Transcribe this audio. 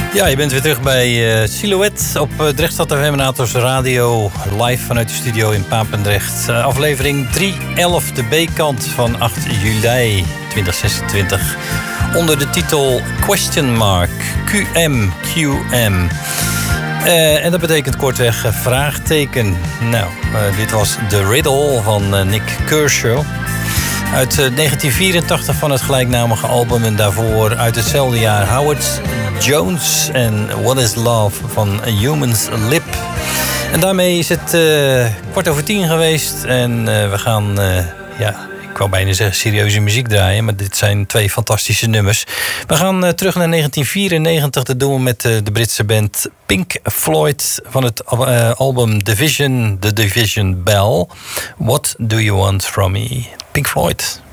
Ja, je bent weer terug bij Silhouette op Drechtstad FM Nators Radio. Live vanuit de studio in Papendrecht. Aflevering 311, de B-kant van 8 juli 2026. Onder de titel Question Mark, QM. En dat betekent kortweg vraagteken. Nou, dit was The Riddle van Nick Kershaw. Uit 1984 van het gelijknamige album. En daarvoor uit hetzelfde jaar Howard Jones en What is Love van A Human's Lip. En daarmee is het 10:15 geweest. En we gaan, ik wou bijna zeggen serieuze muziek draaien. Maar dit zijn twee fantastische nummers. We gaan terug naar 1994. Dat doen we met de Britse band Pink Floyd. Van het album The Division Bell. What do you want from me? Pink Floyd.